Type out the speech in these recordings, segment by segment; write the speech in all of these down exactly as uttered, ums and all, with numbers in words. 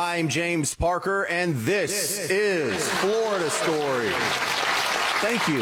I'm James Parker, and this, this is Florida Story. Thank you.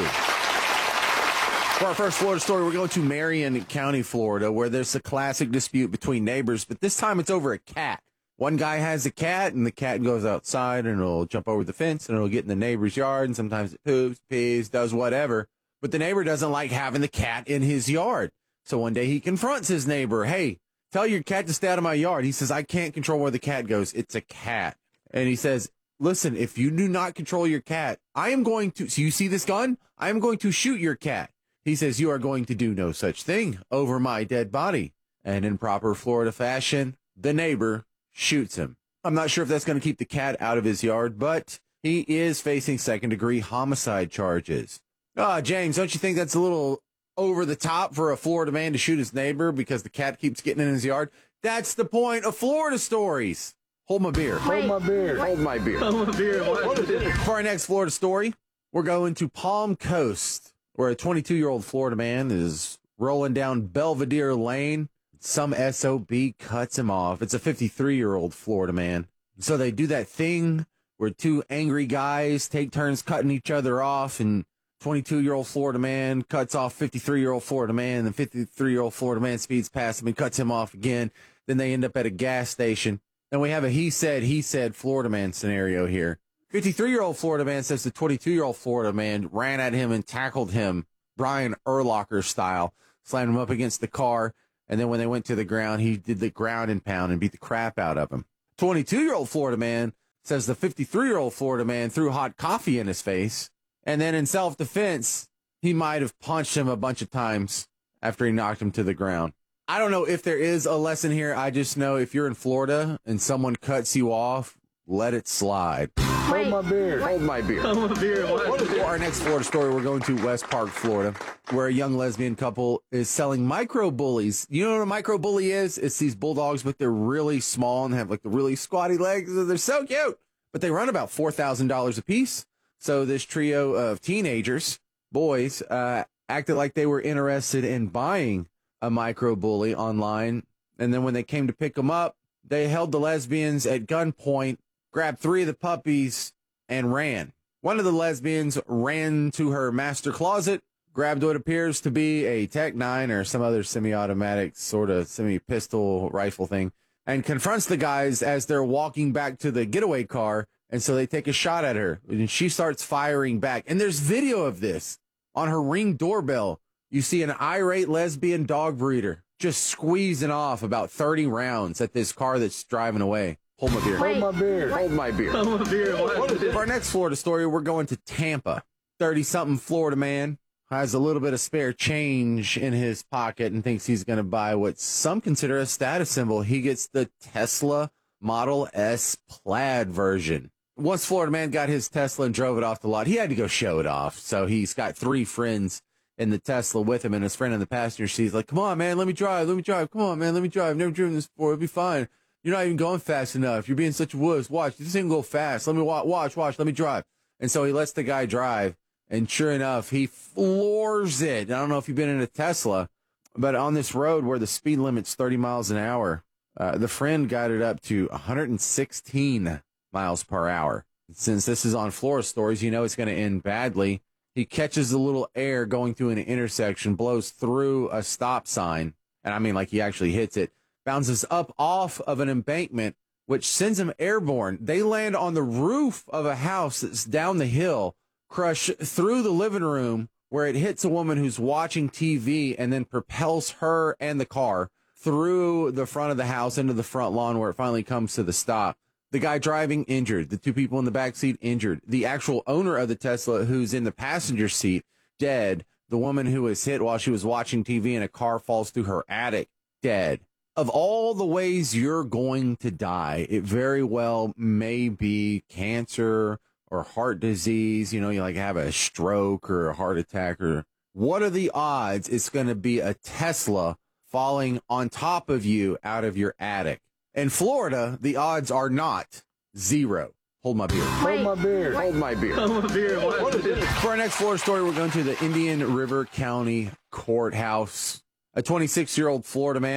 For our first Florida story, we're going to Marion County, Florida, where there's a classic dispute between neighbors, but this time it's over a cat. One guy has a cat, and the cat goes outside, and it'll jump over the fence, and it'll get in the neighbor's yard, and sometimes it poops, pees, does whatever. But the neighbor doesn't like having the cat in his yard. So one day he confronts his neighbor. Hey, tell your cat to stay out of my yard. He says, I can't control where the cat goes. It's a cat. And he says, listen, if you do not control your cat, I am going to, so you see this gun? I am going to shoot your cat. He says, you are going to do no such thing over my dead body. And in proper Florida fashion, the neighbor shoots him. I'm not sure if that's going to keep the cat out of his yard, but he is facing second degree homicide charges. Ah, James, don't you think that's a little over the top for a Florida man to shoot his neighbor because the cat keeps getting in his yard? That's the point of Florida stories. Hold my beer. Wait, Hold my beer. Hold my beer. Hold my beer. What is it? For our next Florida story, we're going to Palm Coast, where a twenty-two-year-old Florida man is rolling down Belvedere Lane. Some S O B cuts him off. It's a fifty-three-year-old Florida man. So they do that thing where two angry guys take turns cutting each other off, and twenty-two-year-old Florida man cuts off fifty-three-year-old Florida man, and the fifty-three-year-old Florida man speeds past him and cuts him off again. Then they end up at a gas station. And we have a he said, he said Florida man scenario here. fifty-three-year-old Florida man says the twenty-two-year-old Florida man ran at him and tackled him, Brian Urlacher style, slammed him up against the car. And then when they went to the ground, he did the ground and pound and beat the crap out of him. twenty-two-year-old Florida man says the fifty-three-year-old Florida man threw hot coffee in his face. And then in self-defense, he might have punched him a bunch of times after he knocked him to the ground. I don't know if there is a lesson here. I just know if you're in Florida and someone cuts you off, let it slide. Wait, Hold my beer. Hold my beer. Hold my beer. What is it? For our next Florida story, we're going to West Park, Florida, where a young lesbian couple is selling micro bullies. You know what a micro bully is? It's these bulldogs, but they're really small and have like the really squatty legs. They're so cute, but they run about four thousand dollars a piece. So this trio of teenagers, boys, uh, acted like they were interested in buying a micro bully online. And then when they came to pick them up, they held the lesbians at gunpoint, grabbed three of the puppies, and ran. One of the lesbians ran to her master closet, grabbed what appears to be a Tech nine or some other semi-automatic sort of semi-pistol rifle thing, and confronts the guys as they're walking back to the getaway car. And so they take a shot at her, and she starts firing back. And there's video of this on her Ring doorbell. You see an irate lesbian dog breeder just squeezing off about thirty rounds at this car that's driving away. Hold my beer. Wait. Hold my beer. Hold my beer. Hold my beer. What is it? For our next Florida story, we're going to Tampa. thirty-something Florida man has a little bit of spare change in his pocket and thinks he's going to buy what some consider a status symbol. He gets the Tesla Model S plaid version. Once Florida man got his Tesla and drove it off the lot, he had to go show it off. So he's got three friends in the Tesla with him, and his friend in the passenger seat is like, come on, man, let me drive, let me drive. Come on, man, let me drive. I've never driven this before. It'll be fine. You're not even going fast enough. You're being such a wuss. Watch, this ain't go fast. Let me wa- watch, watch, let me drive. And so he lets the guy drive, and sure enough, he floors it. I don't know if you've been in a Tesla, but on this road where the speed limit's thirty miles an hour, uh, the friend got it up to one hundred sixteen miles per hour. Since this is on Florida Stories, you know it's going to end badly. He catches a little air going through an intersection, blows through a stop sign, and I mean like he actually hits it, bounces up off of an embankment, which sends him airborne. They land on the roof of a house that's down the hill, crush through the living room where it hits a woman who's watching T V, and then propels her and the car through the front of the house into the front lawn where it finally comes to the stop. The guy driving injured. The two people in the back seat injured. The actual owner of the Tesla, who's in the passenger seat, dead. The woman who was hit while she was watching T V and a car falls through her attic, dead. Of all the ways you're going to die, it very well may be cancer or heart disease. You know, you like have a stroke or a heart attack. Or what are the odds it's going to be a Tesla falling on top of you out of your attic? In Florida, the odds are not zero. Hold my beer. Wait. Hold my beer. Hold my beer. Hold my beer. What, what is it? For our next Florida story, we're going to the Indian River County Courthouse. A twenty-six-year-old Florida man,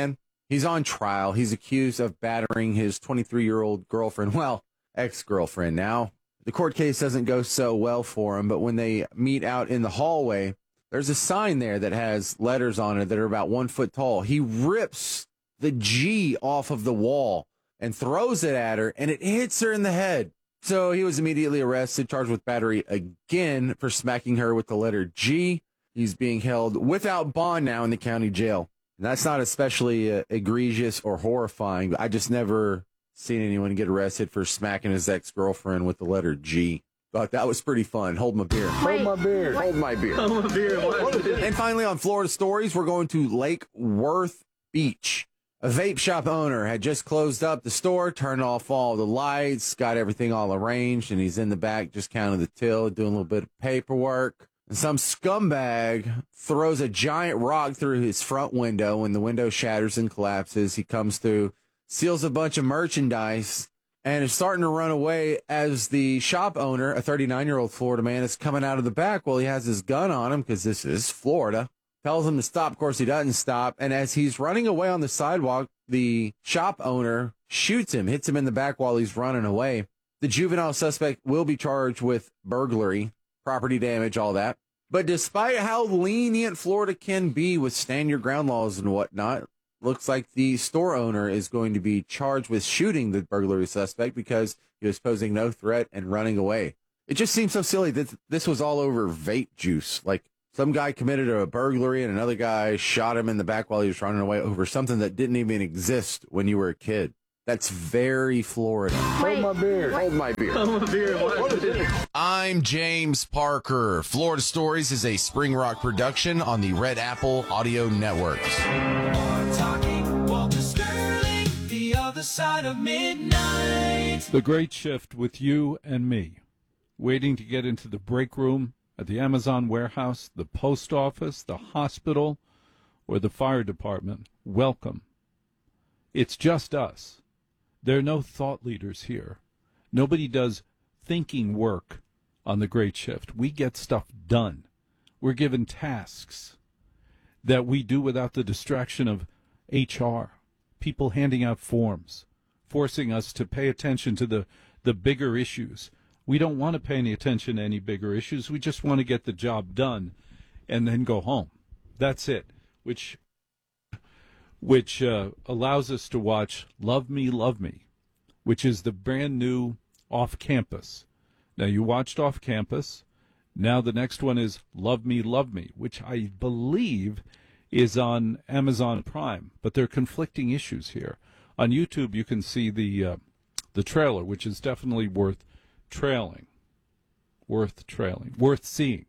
He's on trial. He's accused of battering his twenty-three-year-old girlfriend. Well, ex-girlfriend now. The court case doesn't go so well for him, but when they meet out in the hallway, there's a sign there that has letters on it that are about one foot tall. He rips the G off of the wall and throws it at her, and it hits her in the head. So he was immediately arrested, charged with battery again for smacking her with the letter G. He's being held without bond now in the county jail. And that's not especially uh, egregious or horrifying. I just never seen anyone get arrested for smacking his ex-girlfriend with the letter G. Thought that was pretty fun. Hold my beer. Hold my beer. Hold my beer. Hold my beer. What is it? And finally, on Florida Stories, we're going to Lake Worth Beach. A vape shop owner had just closed up the store, turned off all the lights, got everything all arranged, and he's in the back just counting the till, doing a little bit of paperwork. And some scumbag throws a giant rock through his front window. When the window shatters and collapses, he comes through, steals a bunch of merchandise, and is starting to run away as the shop owner, a thirty-nine-year-old Florida man, is coming out of the back while he has his gun on him, because this is Florida. Tells him to stop. Of course, he doesn't stop. And as he's running away on the sidewalk, the shop owner shoots him, hits him in the back while he's running away. The juvenile suspect will be charged with burglary, property damage, all that. But despite how lenient Florida can be with stand your ground laws and whatnot, looks like the store owner is going to be charged with shooting the burglary suspect because he was posing no threat and running away. It just seems so silly that this was all over vape juice. Like, some guy committed a burglary and another guy shot him in the back while he was running away over something that didn't even exist when you were a kid. That's very Florida. Hold my beer. Hold my beer. Hold my beer. What is it? I'm James Parker. Florida Stories is a Spring Rock production on the Red Apple Audio Networks. Talking Walter Sterling, the other side of midnight. The Great Shift with you and me, waiting to get into the break room at the Amazon warehouse, the post office, the hospital, or the fire department. Welcome. It's just us. There are no thought leaders here. Nobody does thinking work on the Great Shift. We get stuff done. We're given tasks that we do without the distraction of H R, people handing out forms, forcing us to pay attention to the, the bigger issues. We don't want to pay any attention to any bigger issues. We just want to get the job done and then go home. That's it, which which uh, allows us to watch Love Me, Love Me, which is the brand new Off Campus. Now, you watched Off Campus. Now the next one is Love Me, Love Me, which I believe is on Amazon Prime, but there are conflicting issues here. On YouTube, you can see the uh, the trailer, which is definitely worth trailing, worth trailing, worth seeing.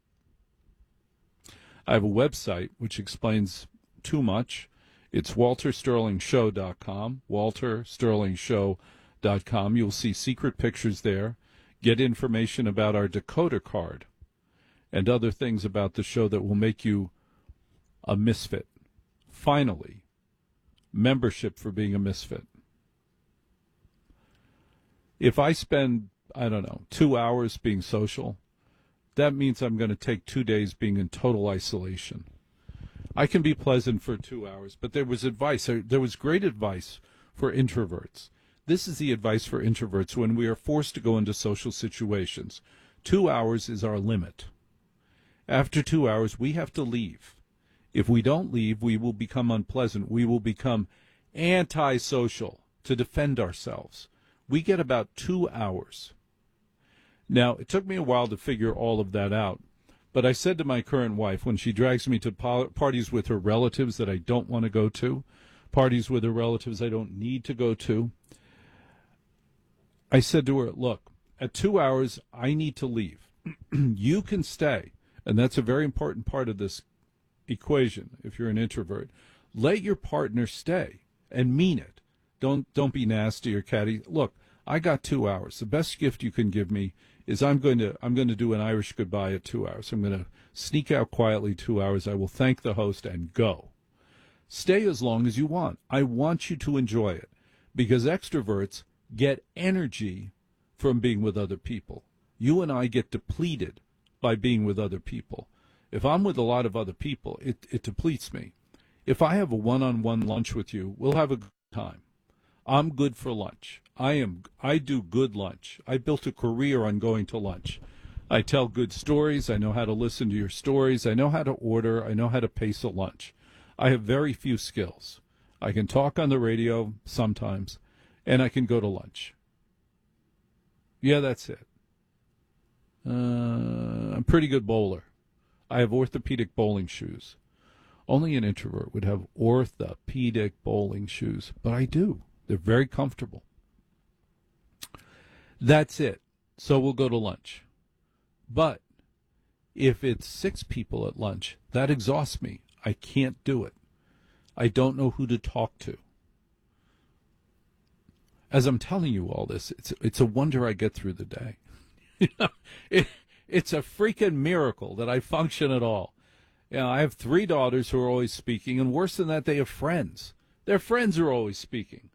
I have a website which explains too much. It's walter sterling show dot com, walter sterling show dot com. You'll see secret pictures there, get information about our decoder card, and other things about the show that will make you a misfit. Finally, membership for being a misfit. If I spend, I don't know, two hours being social, that means I'm going to take two days being in total isolation. I can be pleasant for two hours, but there was advice. There was great advice for introverts. This is the advice for introverts when we are forced to go into social situations. Two hours is our limit. After two hours, we have to leave. If we don't leave, we will become unpleasant. We will become antisocial to defend ourselves. We get about two hours. Now, it took me a while to figure all of that out. But I said to my current wife, when she drags me to parties with her relatives that I don't want to go to, parties with her relatives I don't need to go to, I said to her, look, at two hours, I need to leave. You can stay. And that's a very important part of this equation, if you're an introvert. Let your partner stay and mean it. Don't, don't be nasty or catty. Look, I got two hours. The best gift you can give me is I'm going to I'm going to do an Irish goodbye at two hours. I'm going to sneak out quietly two hours. I will thank the host and go. Stay as long as you want. I want you to enjoy it because extroverts get energy from being with other people. You and I get depleted by being with other people. If I'm with a lot of other people, it, it depletes me. If I have a one-on-one lunch with you, we'll have a good time. I'm good for lunch. I am. I do good lunch. I built a career on going to lunch. I tell good stories. I know how to listen to your stories. I know how to order. I know how to pace a lunch. I have very few skills. I can talk on the radio sometimes, and I can go to lunch. Yeah, that's it. Uh, I'm a pretty good bowler. I have orthopedic bowling shoes. Only an introvert would have orthopedic bowling shoes, but I do. They're very comfortable. That's it. So we'll go to lunch. But if it's six people at lunch, that exhausts me. I can't do it. I don't know who to talk to. As I'm telling you all this, it's it's a wonder I get through the day. You know, it, it's a freaking miracle that I function at all. You know, I have three daughters who are always speaking, and worse than that, they have friends. Their friends are always speaking.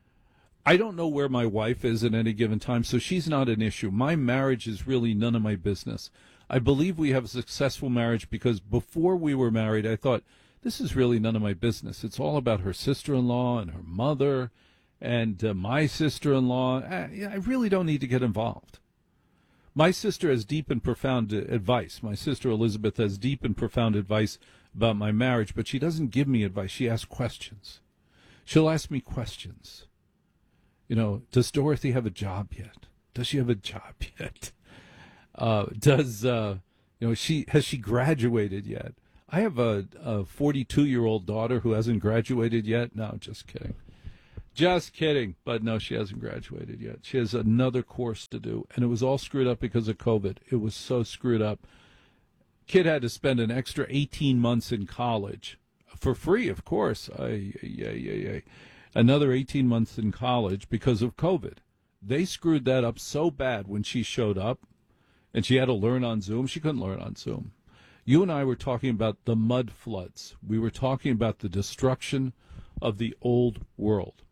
I don't know where my wife is at any given time, so she's not an issue. My marriage is really none of my business. I believe we have a successful marriage because before we were married, I thought, this is really none of my business. It's all about her sister-in-law and her mother and uh, my sister-in-law. I, I really don't need to get involved. My sister has deep and profound advice. My sister Elizabeth has deep and profound advice about my marriage, but she doesn't give me advice. She asks questions. She'll ask me questions. You know, does Dorothy have a job yet? Does she have a job yet? Uh, does, uh, you know, she has she graduated yet? I have a, a forty-two-year-old daughter who hasn't graduated yet. No, just kidding. Just kidding. But no, she hasn't graduated yet. She has another course to do, and it was all screwed up because of COVID. It was so screwed up. Kid had to spend an extra eighteen months in college for free, of course. Ay, ay, ay, ay, ay. Another eighteen months in college because of COVID. They screwed that up so bad when she showed up, and she had to learn on Zoom. She couldn't learn on Zoom. You and I were talking about the mud floods. We were talking about the destruction of the old world.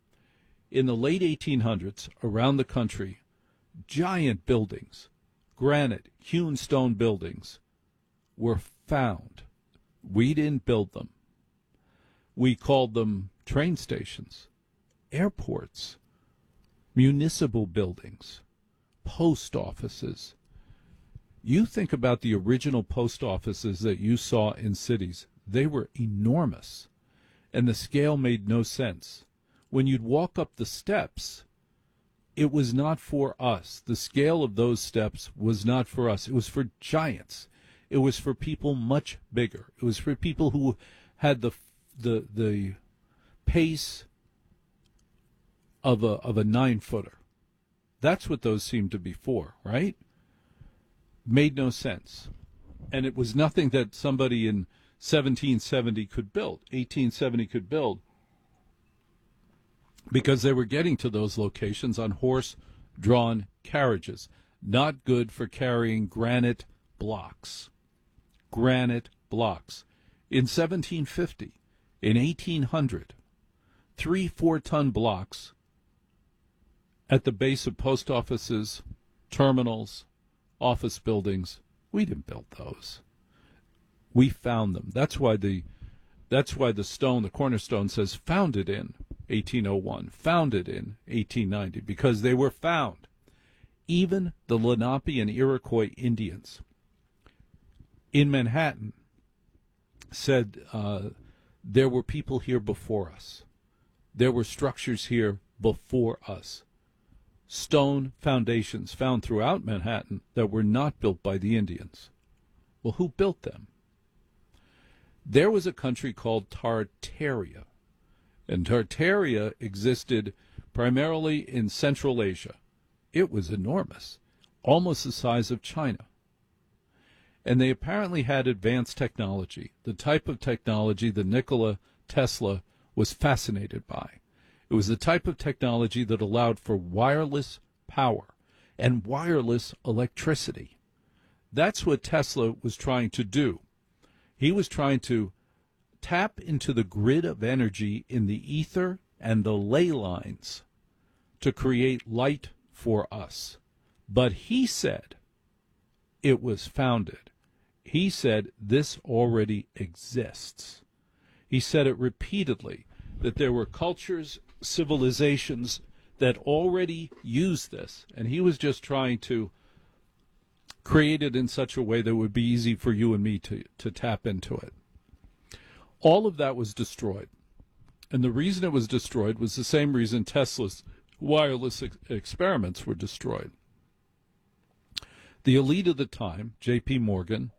In the late eighteen hundreds, around the country, giant buildings, granite, hewn stone buildings, were found. We didn't build them. We called them train stations, airports, municipal buildings, post offices. You think about the original post offices that you saw in cities. They were enormous, and the scale made no sense. When you'd walk up the steps, it was not for us. The scale of those steps was not for us. It was for giants. It was for people much bigger. It was for people who had the the the pace of a of a nine footer. That's what those seemed to be for, right? Made no sense. And it was nothing that somebody in seventeen seventy could build, eighteen seventy could build, because they were getting to those locations on horse-drawn carriages. Not good for carrying granite blocks. Granite blocks. In seventeen fifty, in eighteen hundred, three four-ton blocks at the base of post offices, terminals, office buildings. We didn't build those. We found them. That's why the that's why the stone, the cornerstone, says founded in eighteen oh one, founded in eighteen ninety, because they were found. Even the Lenape and Iroquois Indians in Manhattan said uh, there were people here before us. There were structures here before us. Stone foundations found throughout Manhattan that were not built by the Indians. Well, who built them? There was a country called Tartaria, and Tartaria existed primarily in Central Asia. It was enormous, almost the size of China. And they apparently had advanced technology, the type of technology that Nikola Tesla was fascinated by. It was the type of technology that allowed for wireless power and wireless electricity. That's what Tesla was trying to do. He was trying to tap into the grid of energy in the ether and the ley lines to create light for us. But he said it was founded. He said this already exists. He said it repeatedly, that there were cultures, civilizations that already used this, and he was just trying to create it in such a way that would be easy for you and me to, to tap into it. All of that was destroyed. And the reason it was destroyed was the same reason Tesla's wireless ex- experiments were destroyed. The elite of the time, J P Morgan,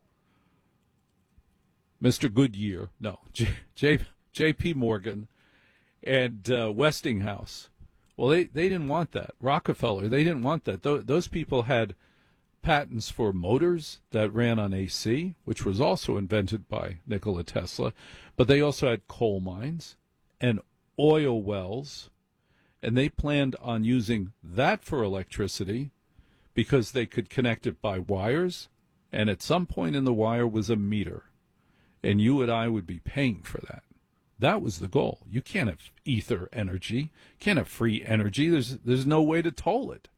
Mister Goodyear, no, J, J, J P Morgan, and uh, Westinghouse, well, they, they didn't want that. Rockefeller, they didn't want that. Th- those people had patents for motors that ran on A C, which was also invented by Nikola Tesla, but they also had coal mines and oil wells, and they planned on using that for electricity because they could connect it by wires, and at some point in the wire was a meter, and you and I would be paying for that. That was the goal. You can't have ether energy. You can't have free energy. There's there's no way to toll it.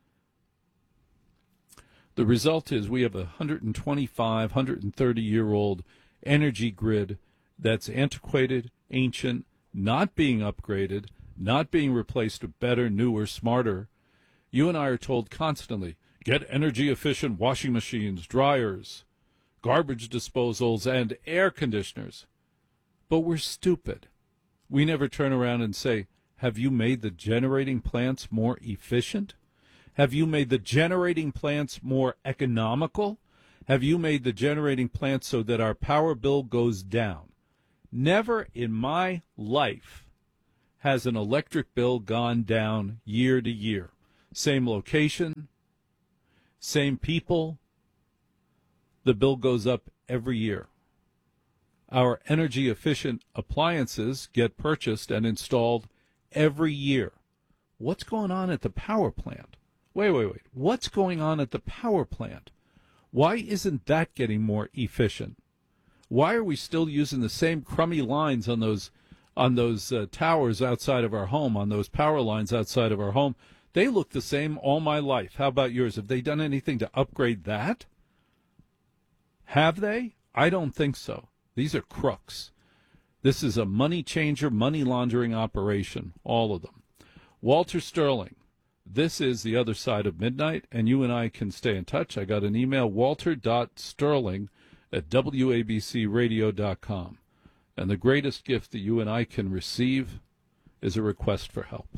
The result is we have a one hundred twenty-five, one hundred thirty-year-old energy grid that's antiquated, ancient, not being upgraded, not being replaced with better, newer, smarter. You and I are told constantly, get energy-efficient washing machines, dryers, garbage disposals, and air conditioners. But we're stupid. We never turn around and say, have you made the generating plants more efficient? Have you made the generating plants more economical? Have you made the generating plants so that our power bill goes down? Never in my life has an electric bill gone down year to year. Same location, same people. The bill goes up every year. Our energy-efficient appliances get purchased and installed every year. What's going on at the power plant? Wait, wait, wait. What's going on at the power plant? Why isn't that getting more efficient? Why are we still using the same crummy lines on those on those uh, towers outside of our home, on those power lines outside of our home? They look the same all my life. How about yours? Have they done anything to upgrade that? Have they? I don't think so. These are crooks. This is a money changer, money laundering operation, all of them. Walter Sterling, this is The Other Side of Midnight, and you and I can stay in touch. I got an email, walter dot sterling at w a b c radio dot com. And the greatest gift that you and I can receive is a request for help.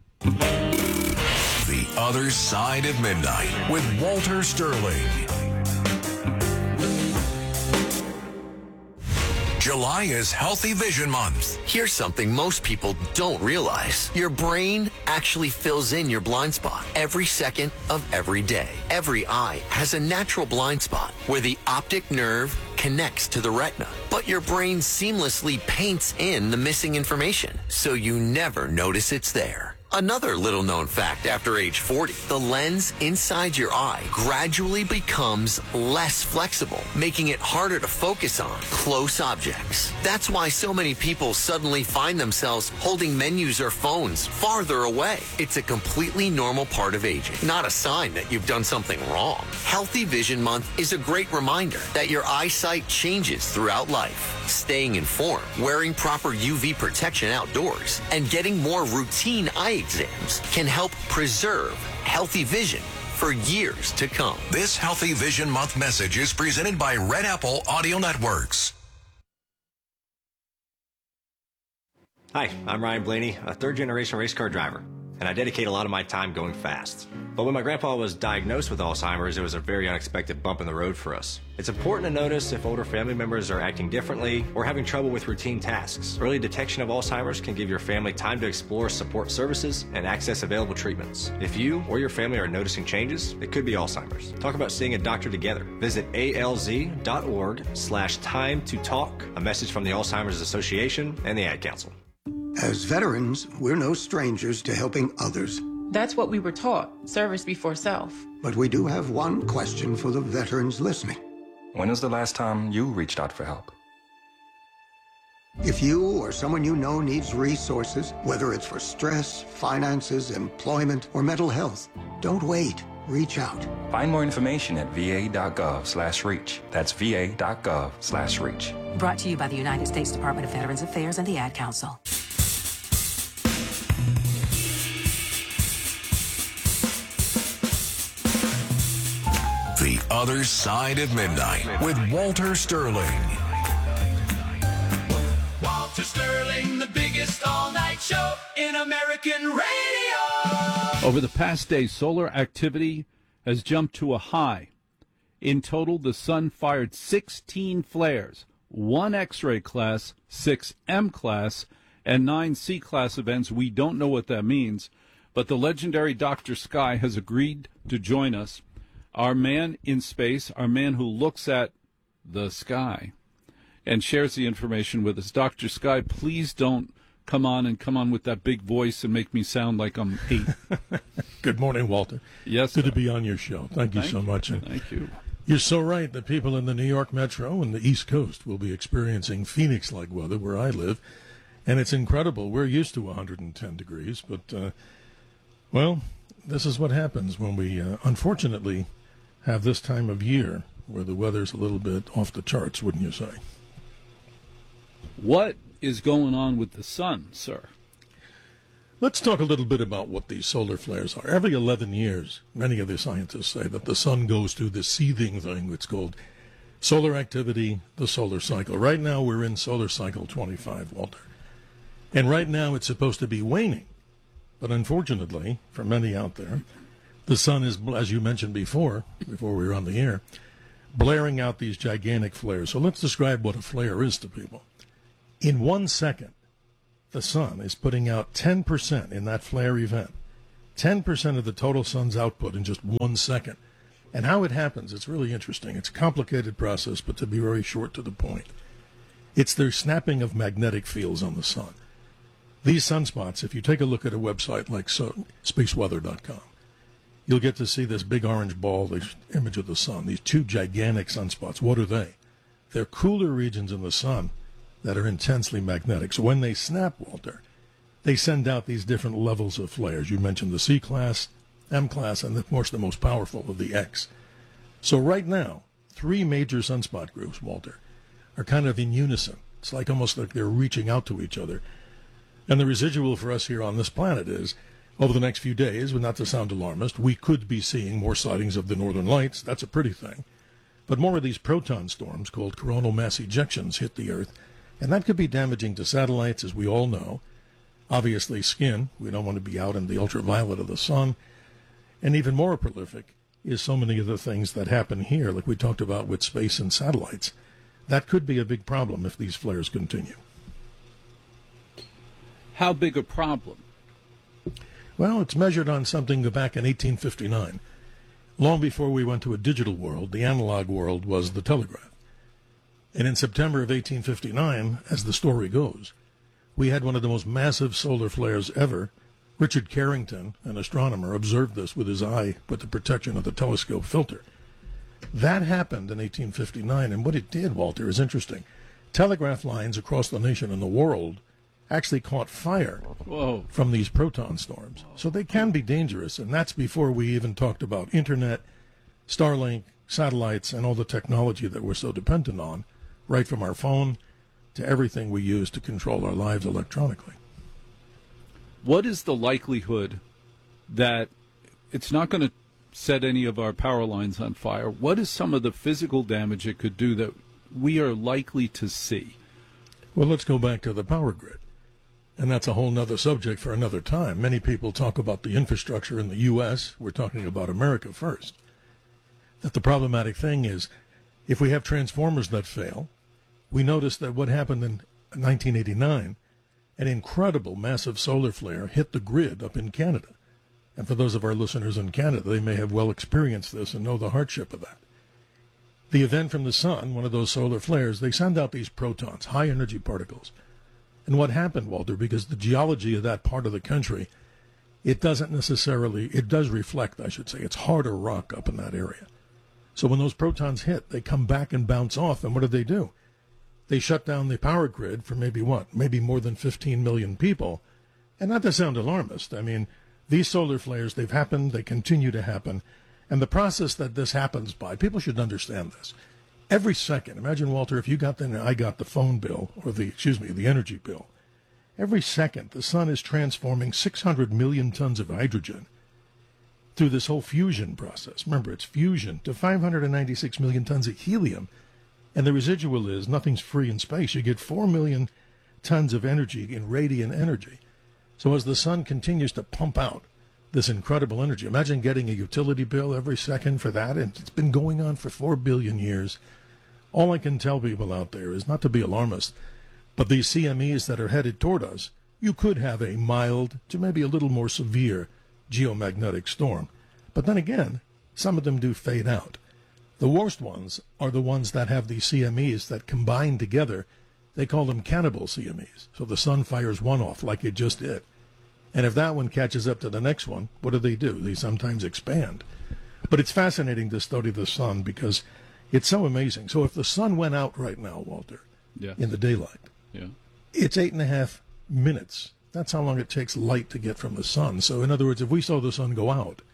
The Other Side of Midnight with Walter Sterling. July is Healthy Vision Month. Here's something most people don't realize. Your brain actually fills in your blind spot every second of every day. Every eye has a natural blind spot where the optic nerve connects to the retina, but your brain seamlessly paints in the missing information, so you never notice it's there. Another little known fact after age forty, the lens inside your eye gradually becomes less flexible, making it harder to focus on close objects. That's why so many people suddenly find themselves holding menus or phones farther away. It's a completely normal part of aging, not a sign that you've done something wrong. Healthy Vision Month is a great reminder that your eyesight changes throughout life. Staying informed, wearing proper U V protection outdoors, and getting more routine eye exams can help preserve healthy vision for years to come. This Healthy Vision Month message is presented by Red Apple Audio Networks. Hi, I'm Ryan Blaney, a third-generation race car driver, and I dedicate a lot of my time going fast. But when my grandpa was diagnosed with Alzheimer's, it was a very unexpected bump in the road for us. It's important to notice if older family members are acting differently or having trouble with routine tasks. Early detection of Alzheimer's can give your family time to explore support services and access available treatments. If you or your family are noticing changes, it could be Alzheimer's. Talk about seeing a doctor together. Visit A L Z dot org slash time to talk, a message from the Alzheimer's Association and the Ad Council. As veterans, we're no strangers to helping others. That's what we were taught, service before self. But we do have one question for the veterans listening. When was the last time you reached out for help? If you or someone you know needs resources, whether it's for stress, finances, employment, or mental health, don't wait. Reach out. Find more information at v a dot gov slash reach. That's v a dot gov slash reach. Brought to you by the United States Department of Veterans Affairs and the Ad Council. The Other Side of Midnight with Walter Sterling. Walter Sterling, the biggest all-night show in American radio. Over the past day, solar activity has jumped to a high. In total, the sun fired sixteen flares, one X-ray class, six M class, and nine C class events. We don't know what that means, but the legendary Doctor Sky has agreed to join us. Our man in space, our man who looks at the sky and shares the information with us. Doctor Sky, please don't come on and come on with that big voice and make me sound like I'm eight. Good morning, Walter. Yes, Good sir. to be on your show. Thank you Thank so you. much. And Thank you. You're so right. The people in the New York Metro and the East Coast will be experiencing Phoenix-like weather where I live. And it's incredible. We're used to one hundred ten degrees. But, uh, well, this is what happens when we, uh, unfortunately, have this time of year where the weather's a little bit off the charts, wouldn't you say? What is going on with the sun, sir? Let's talk a little bit about what these solar flares are. Every eleven years, many of the scientists say that the sun goes through this seething thing that's called solar activity, the solar cycle. Right now, we're in solar cycle twenty-five, Walter. And right now, it's supposed to be waning. But unfortunately, for many out there, the sun is, as you mentioned before, before we were on the air, blaring out these gigantic flares. So let's describe what a flare is to people. In one second, the sun is putting out ten percent in that flare event. ten percent of the total sun's output in just one second. And how it happens, it's really interesting. It's a complicated process, but to be very short to the point. It's the snapping of magnetic fields on the sun. These sunspots, if you take a look at a website like so, space weather dot com, you'll get to see this big orange ball, this image of the sun, these two gigantic sunspots. What are they? They're cooler regions in the sun that are intensely magnetic. So when they snap, Walter, they send out these different levels of flares. You mentioned the C class, M class, and of course the most powerful of the X. So right now, three major sunspot groups, Walter, are kind of in unison. It's like almost like they're reaching out to each other. And the residual for us here on this planet is, over the next few days, not to sound alarmist, we could be seeing more sightings of the northern lights. That's a pretty thing. But more of these proton storms called coronal mass ejections hit the Earth, and that could be damaging to satellites, as we all know. Obviously, skin. We don't want to be out in the ultraviolet of the sun. And even more prolific is so many of the things that happen here, like we talked about with space and satellites. That could be a big problem if these flares continue. How big a problem? Well, it's measured on something back in eighteen fifty-nine. Long before we went to a digital world, the analog world was the telegraph. And in September of eighteen fifty-nine, as the story goes, we had one of the most massive solar flares ever. Richard Carrington, an astronomer, observed this with his eye with the protection of the telescope filter. That happened in eighteen fifty-nine, and what it did, Walter, is interesting. Telegraph lines across the nation and the world actually caught fire Whoa. from these proton storms. So they can be dangerous, and that's before we even talked about internet, Starlink, satellites, and all the technology that we're so dependent on, right from our phone to everything we use to control our lives electronically. What is the likelihood that it's not going to set any of our power lines on fire? What is some of the physical damage it could do that we are likely to see? Well, let's go back to the power grid. And that's a whole nother subject for another time. Many people talk about the infrastructure in the U S We're talking about America first. That the problematic thing is, if we have transformers that fail, we notice that what happened in nineteen eighty-nine, an incredible massive solar flare hit the grid up in Canada. And for those of our listeners in Canada, they may have well experienced this and know the hardship of that. The event from the sun, one of those solar flares, they send out these protons, high-energy particles. And what happened, Walter, because the geology of that part of the country, it doesn't necessarily, it does reflect, I should say, it's harder rock up in that area. So when those protons hit, they come back and bounce off, and what do they do? They shut down the power grid for maybe what? Maybe more than fifteen million people. And not to sound alarmist, I mean, these solar flares, they've happened, they continue to happen. And the process that this happens by, people should understand this. Every second, imagine, Walter, if you got the, I got the phone bill, or the, excuse me, the energy bill. Every second, the sun is transforming six hundred million tons of hydrogen through this whole fusion process. Remember, it's fusion to five hundred ninety-six million tons of helium. And the residual is nothing's free in space. You get four million tons of energy in radiant energy. So as the sun continues to pump out this incredible energy, imagine getting a utility bill every second for that. And it's been going on for four billion years. All I can tell people out there is not to be alarmist, but these C M Es that are headed toward us, you could have a mild to maybe a little more severe geomagnetic storm. But then again, some of them do fade out. The worst ones are the ones that have these C M Es that combine together. They call them cannibal C M Es. So the sun fires one off like it just did. And if that one catches up to the next one, what do they do? They sometimes expand. But it's fascinating to study the sun because it's so amazing. So if the sun went out right now, Walter, yes. in the daylight, yeah. it's eight and a half minutes. That's how long it takes light to get from the sun. So in other words, if we saw the sun go out,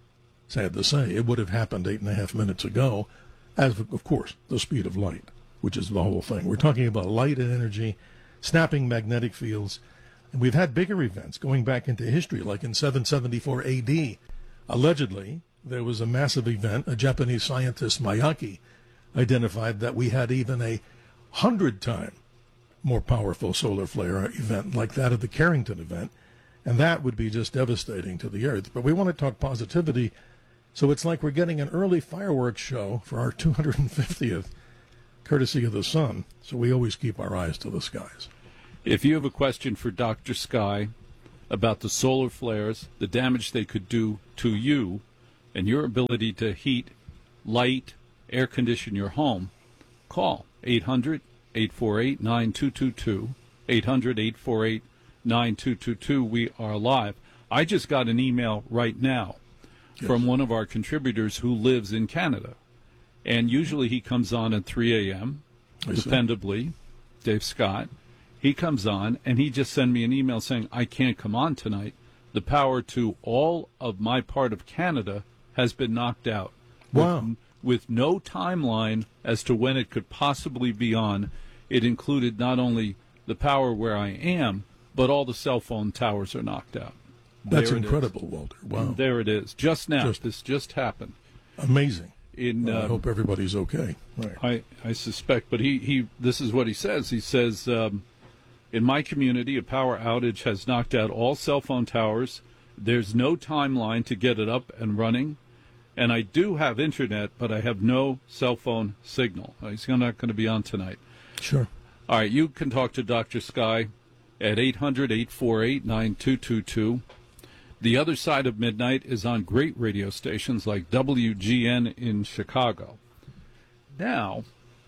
sad to say, it would have happened eight and a half minutes ago, as, of course, the speed of light, which is the whole thing. We're talking about light and energy, snapping magnetic fields. And we've had bigger events going back into history, like in seven seventy-four A D. Allegedly, there was a massive event. A Japanese scientist, Miyake, identified that we had even a hundred-time more powerful solar flare event like that of the Carrington event, and that would be just devastating to the Earth. But we want to talk positivity, so it's like we're getting an early fireworks show for our two hundred fiftieth, courtesy of the sun, so we always keep our eyes to the skies. If you have a question for Doctor Sky about the solar flares, the damage they could do to you, and your ability to heat, light, air condition your home, call eight hundred, eight four eight, nine two two two, eight hundred, eight four eight, nine two two two. We are live. I just got an email right now yes. from one of our contributors who lives in Canada, and usually he comes on at three a.m., dependably, Dave Scott. He comes on, and he just sent me an email saying, I can't come on tonight. The power to all of my part of Canada has been knocked out. Wow. With, with no timeline as to when it could possibly be on. It included not only the power where I am, but all the cell phone towers are knocked out. That's there incredible, Walter. Wow. And there it is. Just now. Just, this just happened. Amazing. In, well, uh, I hope everybody's okay. Right. I, I suspect, but he, he this is what he says. He says, um, in my community, a power outage has knocked out all cell phone towers. There's no timeline to get it up and running. And I do have internet, but I have no cell phone signal. He's not going to be on tonight. Sure. All right, you can talk to Doctor Sky at eight hundred, eight four eight, nine two two two. The Other Side of Midnight is on great radio stations like W G N in Chicago. Now,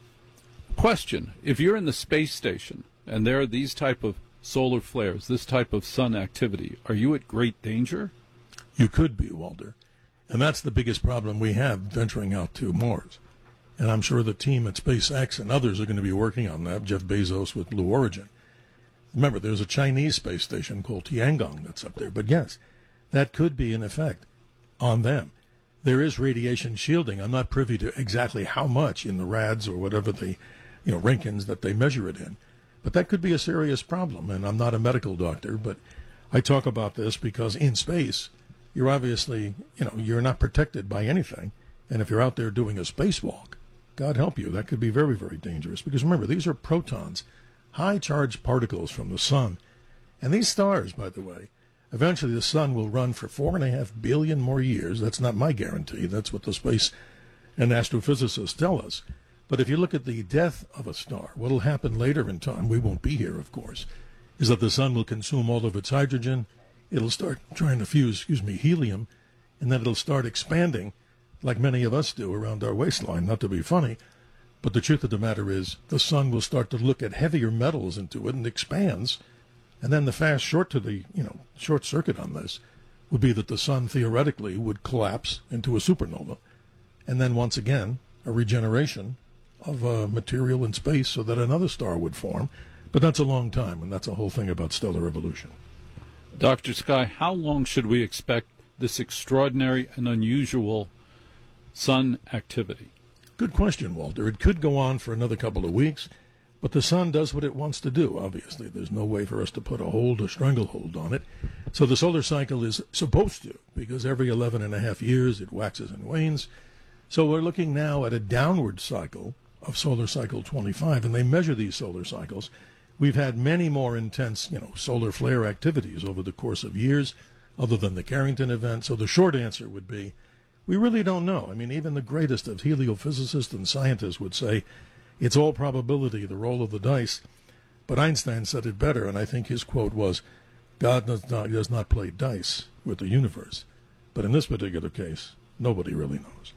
question, if you're in the space station and there are these type of solar flares, this type of sun activity, are you at great danger? You could be, Walter. And that's the biggest problem we have venturing out to Mars. And I'm sure the team at SpaceX and others are going to be working on that, Jeff Bezos with Blue Origin. Remember, there's a Chinese space station called Tiangong that's up there. But yes, that could be an effect on them. There is radiation shielding. I'm not privy to exactly how much in the rads or whatever the, you know, Rankins that they measure it in. But that could be a serious problem. And I'm not a medical doctor, but I talk about this because in space, you're obviously, you know, you're not protected by anything. And if you're out there doing a spacewalk, God help you, that could be very, very dangerous. Because remember, these are protons, high-charged particles from the sun. And these stars, by the way, eventually the sun will run for four and a half billion more years. That's not my guarantee. That's what the space and astrophysicists tell us. But if you look at the death of a star, what will happen later in time, we won't be here, of course, is that the sun will consume all of its hydrogen. It'll start trying to fuse, excuse me, helium, and then it'll start expanding like many of us do around our waistline, not to be funny. But the truth of the matter is the sun will start to look at heavier metals into it and expands. And then the fast short to the, you know, short circuit on this would be that the sun theoretically would collapse into a supernova. And then once again, a regeneration of uh, material in space so that another star would form. But that's a long time, and that's a whole thing about stellar evolution. Doctor Sky, how long should we expect this extraordinary and unusual sun activity? Good question, Walter. It could go on for another couple of weeks, but the sun does what it wants to do, obviously. There's no way for us to put a hold, a stranglehold on it. So the solar cycle is supposed to, because every eleven and a half years it waxes and wanes. So we're looking now at a downward cycle of solar cycle twenty-five, and they measure these solar cycles. We've had many more intense, you know, solar flare activities over the course of years, other than the Carrington event. So the short answer would be, we really don't know. I mean, even the greatest of heliophysicists and scientists would say it's all probability, the roll of the dice. But Einstein said it better, and I think his quote was, God does not, does not play dice with the universe. But in this particular case, nobody really knows.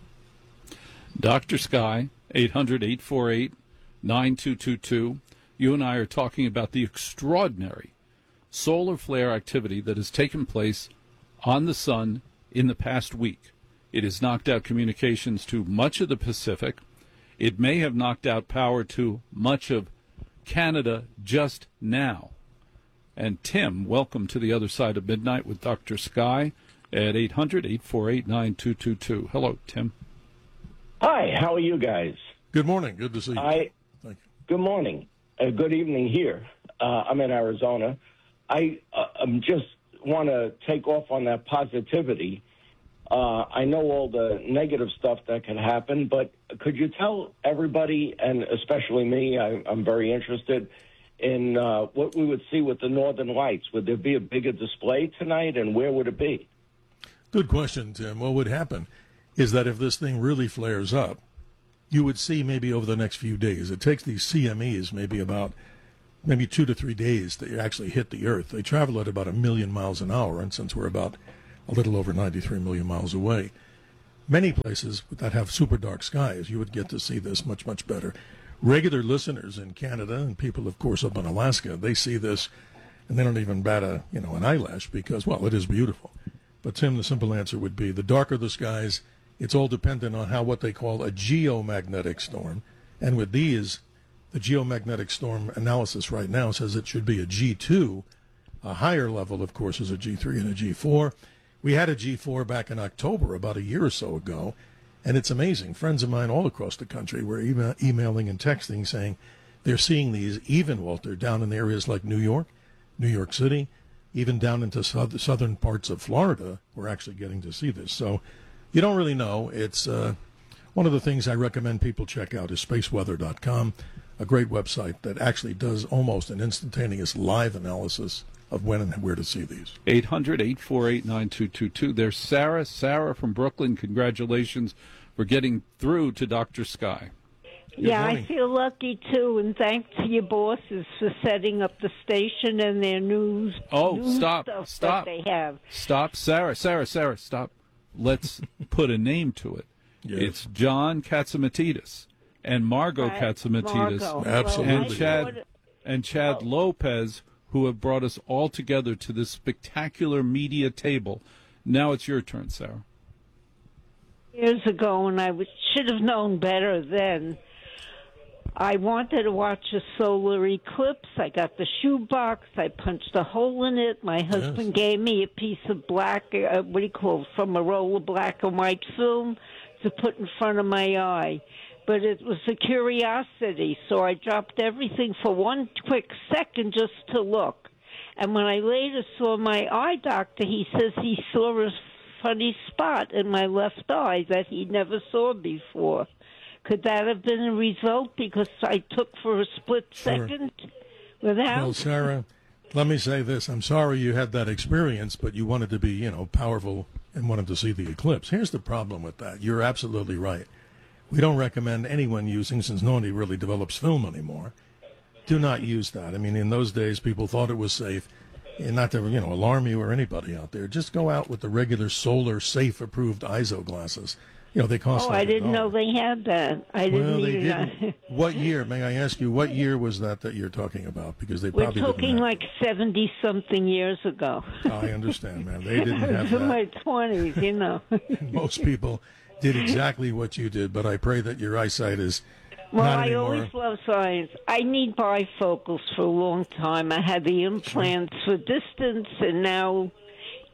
Doctor Sky, eight hundred, eight four eight, nine two two two. You and I are talking about the extraordinary solar flare activity that has taken place on the sun in the past week. It has knocked out communications to much of the Pacific. It may have knocked out power to much of Canada just now. And Tim, welcome to the other side of midnight with Doctor Sky at eight hundred, eight four eight, nine two two two. Hello, Tim. Hi, how are you guys? Good morning. Good to see you. I, Thank you. Good morning. Uh, good evening here. Uh, I'm in Arizona. I uh, um, just want to take off on that positivity. Uh, I know all the negative stuff that can happen, but could you tell everybody, and especially me, I, I'm very interested in uh, what we would see with the Northern Lights. Would there be a bigger display tonight, and where would it be? Good question, Tim. What would happen is that if this thing really flares up, you would see maybe over the next few days. It takes these C M Es maybe about maybe two to three days to actually hit the Earth. They travel at about a million miles an hour, and since we're about a little over ninety-three million miles away, many places that have super dark skies, you would get to see this much, much better. Regular listeners in Canada and people, of course, up in Alaska, they see this, and they don't even bat a, you know, an eyelash because, well, it is beautiful. But, Tim, the simple answer would be the darker the skies, it's all dependent on how what they call a geomagnetic storm. And with these, the geomagnetic storm analysis right now says it should be a G two. A higher level, of course, is a G three and a G four. We had a G four back in October, about a year or so ago, and it's amazing. Friends of mine all across the country were email, emailing and texting saying they're seeing these even, Walter, down in areas like New York, New York City, even down into south, southern parts of Florida. We're actually getting to see this. So you don't really know. It's uh, one of the things I recommend people check out is space weather dot com, a great website that actually does almost an instantaneous live analysis of when and where to see these. eight hundred, eight four eight, nine two two two. There's Sarah. Sarah from Brooklyn, congratulations for getting through to Doctor Sky. Good yeah, morning. I feel lucky, too, and thanks to your bosses for setting up the station and their news, Oh, news stop, stuff stop. that they have. Stop. Sarah, Sarah, Sarah, stop. Let's put a name to it. Yes. It's John Katzimatidis and Margot Right, Katzimatidis Margot. Absolutely. and Well, I Chad thought- and Chad Lopez, who have brought us all together to this spectacular media table. Now it's your turn, Sarah. Years ago, and I was, should have known better then. I wanted to watch a solar eclipse. I got the shoebox. I punched a hole in it. My husband gave me a piece of black, uh, what do you call it, from a roll of black and white film to put in front of my eye. But it was a curiosity, so I dropped everything for one quick second just to look. And when I later saw my eye doctor, he says he saw a funny spot in my left eye that he never saw before. Could that have been a result because I took for a split Sure. second without? Well, Sarah, let me say this. I'm sorry you had that experience, but you wanted to be, you know, powerful and wanted to see the eclipse. Here's the problem with that. You're absolutely right. We don't recommend anyone using, since nobody really develops film anymore, do not use that. I mean, in those days, people thought it was safe. And not to, you know, alarm you or anybody out there. Just go out with the regular solar safe approved I S O glasses. You know, they cost Oh, like I a didn't dollar. know they had that. I didn't Well, they even didn't. know. What year, may I ask you, what year was that that you're talking about? Because they We're probably talking didn't have like seventy-something years ago. I understand, man. They didn't I have was in that. my twenties, you know. Most people did exactly what you did, but I pray that your eyesight is Well, not I anymore. always love science. I need bifocals for a long time. I had the implants for distance, and now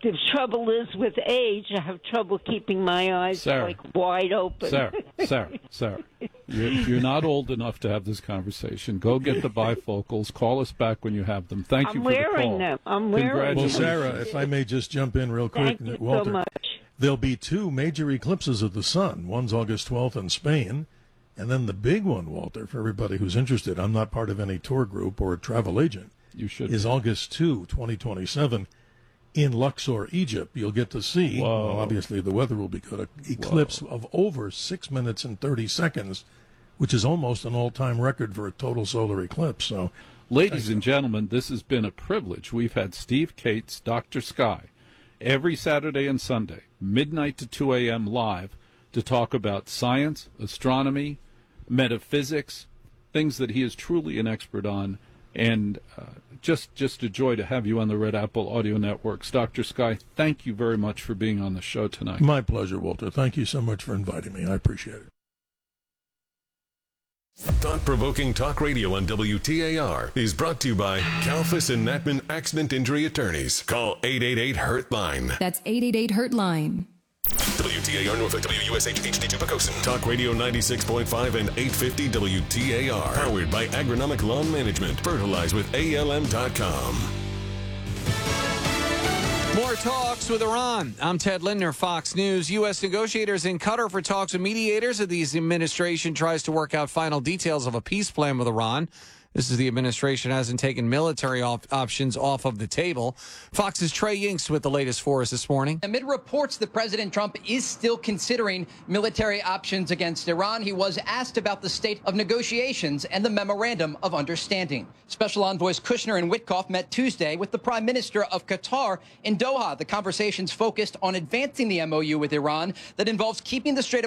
the trouble is with age, I have trouble keeping my eyes Sarah. like wide open. Sarah, Sarah, Sarah, you're, you're not old enough to have this conversation. Go get the bifocals. Call us back when you have them. Thank I'm you for the call. wearing them. I'm wearing Well, them. Sarah, if I may just jump in real quick, Thank you Walter. so much. There'll be two major eclipses of the sun. One's August twelfth in Spain, and then the big one, Walter, for everybody who's interested. I'm not part of any tour group or a travel agent. You should. Is August second, twenty twenty-seven in Luxor, Egypt. You'll get to see, Whoa. well, obviously the weather will be good, an eclipse Whoa. of over six minutes and thirty seconds, which is almost an all-time record for a total solar eclipse. So, Ladies and gentlemen, this has been a privilege. We've had Steve Cates, Doctor Sky, every Saturday and Sunday, midnight to two a.m. live, to talk about science, astronomy, metaphysics, things that he is truly an expert on. And uh, just just a joy to have you on the Red Apple Audio Networks. Doctor Sky, thank you very much for being on the show tonight. my pleasure, Walter. Thank you so much for inviting me. I appreciate it. Thought-provoking talk radio on W T A R is brought to you by Kalfas and Natman Accident Injury Attorneys. Call eight eight eight, hurt line. That's eight eight eight, hurt line. W T A R Norfolk, W U S H H D two Pocosin. Talk Radio ninety-six point five and eight fifty W T A R. Powered by Agronomic Lawn Management. Fertilize with A L M dot com. More talks with Iran. I'm Ted Lindner, Fox News. U S negotiators in Qatar for talks with mediators as the administration tries to work out final details of a peace plan with Iran. This is the administration hasn't taken military op- options off of the table. Fox's Trey Yinks with the latest for us this morning. Amid reports that President Trump is still considering military options against Iran, he was asked about the state of negotiations and the memorandum of understanding. Special envoys Kushner and Witkoff met Tuesday with the Prime Minister of Qatar in Doha. The conversations focused on advancing the M O U with Iran that involves keeping the Strait of